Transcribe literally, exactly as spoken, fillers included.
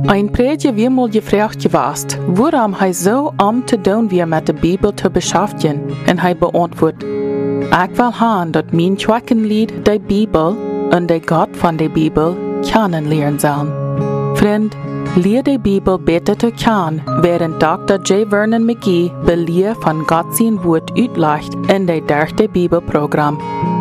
Ein Prediger wie mal gefragt gewast, warum hij so am te doen weer met de Bibel te beschäftigen, en hij beantwoordt, ik wil haan dat mijn Schwackenlied de Bibel en de Gott van de Bibel kennenlernen sollen. Vriend, leer de Bibel beter te kennen, während Doktor J. Vernon McGee beleer van Gott zijn woord uitlegt in de derde Bibelprogramm.